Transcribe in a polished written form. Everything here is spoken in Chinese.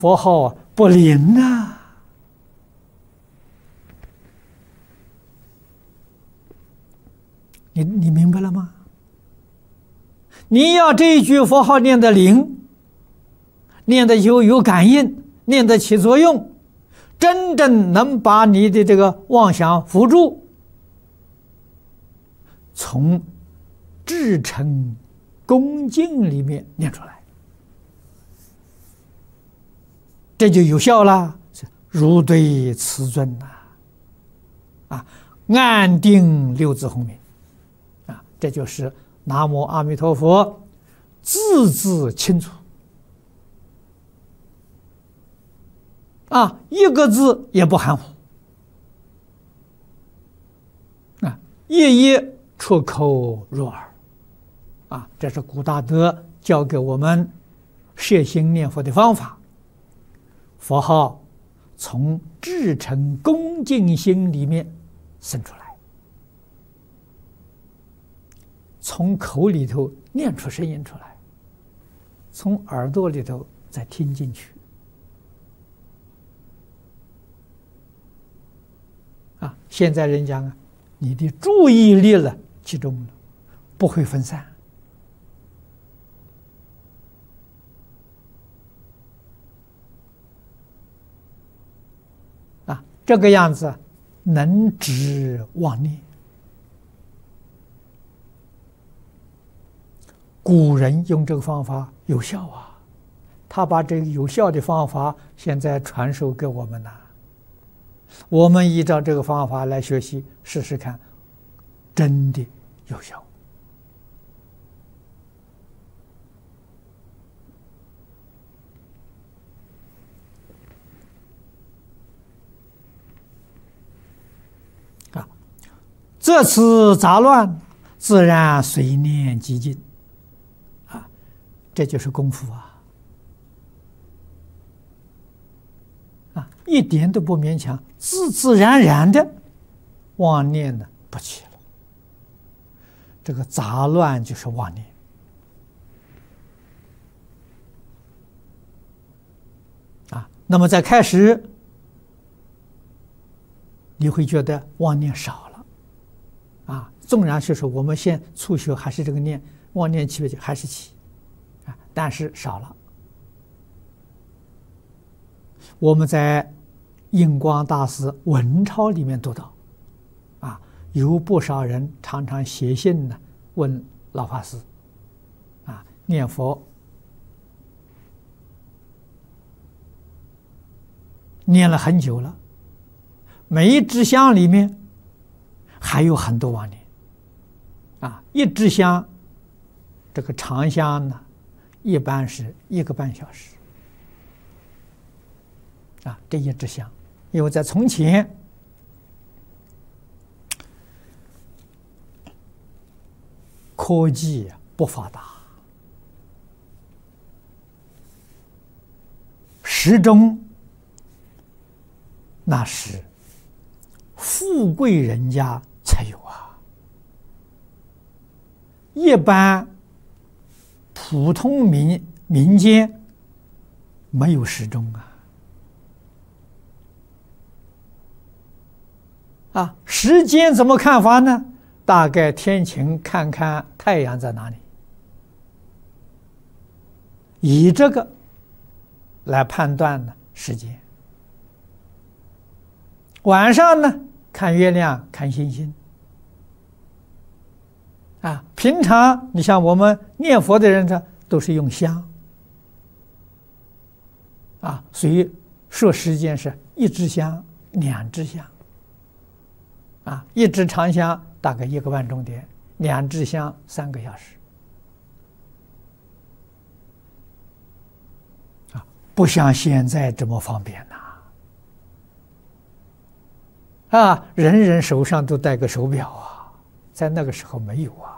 佛号不灵啊！你明白了吗？你要这一句佛号念得灵，念得有感应，念得起作用，真正能把你的这个妄想扶住，从至诚恭敬里面念出来，这就有效了，如对此尊呐，安定六字洪名啊，这就是南无阿弥陀佛，字字清楚啊，一个字也不含糊啊，一一出口入耳啊，这是古大德教给我们摄心念佛的方法。佛号从至诚恭敬心里面生出来，从口里头念出声音出来，从耳朵里头再听进去啊！现在人讲啊，你的注意力了集中了，不会分散啊，这个样子能止妄念。古人用这个方法有效啊，他把这个有效的方法现在传授给我们了，我们依照这个方法来学习，试试看，真的有效啊！这次杂乱，自然随念即尽。这就是功夫啊！一点都不勉强，自自然然的妄念呢不起了。这个杂乱就是妄念啊。那么在开始，你会觉得妄念少了啊。纵然就是我们现初学还是这个念，妄念起不起还是起。但是少了。我们在印光大师文钞里面读到，有不少人常常写信呢问老法师，念佛念了很久了，每一支香里面还有很多妄念，一支香这个长香呢。一般是1个半小时这一支香，因为在从前科技不发达，时钟那是富贵人家才有一般普通民间没有时钟时间怎么看法呢？大概天晴看看太阳在哪里，以这个来判断呢时间。晚上呢看月亮看星星平常你像我们念佛的人呢，都是用香所以说时间是1支香、2支香1支长香大概1个半钟点，2支香3个小时不像现在这么方便人人手上都戴个手表在那个时候没有